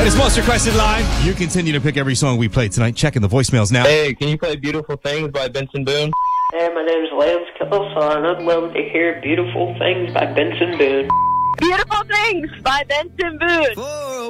It's Most Requested Line. You continue to pick every song we play tonight. Checking the voicemails now. Hey, can you play Beautiful Things by Benson Boone? Hey, my name's Lance Kelson. I'd love to hear Beautiful Things by Benson Boone. Beautiful Things by Benson Boone.